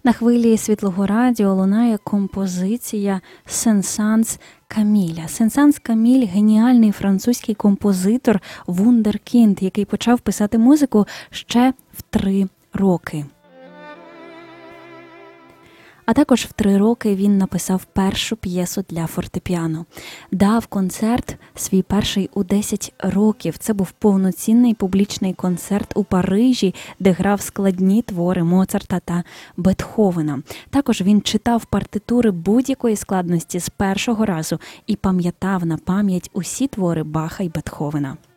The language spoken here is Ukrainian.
На хвилі Світлого радіо лунає композиція «Сен-Санс Каміля». Сен-Санс Каміль – геніальний французький композитор, вундеркінд, який почав писати музику ще в 3 роки. А також в 3 роки він написав першу п'єсу для фортепіано. Дав концерт свій перший у 10 років. Це був повноцінний публічний концерт у Парижі, де грав складні твори Моцарта та Бетховена. Також він читав партитури будь-якої складності з першого разу і пам'ятав на пам'ять усі твори Баха й Бетховена.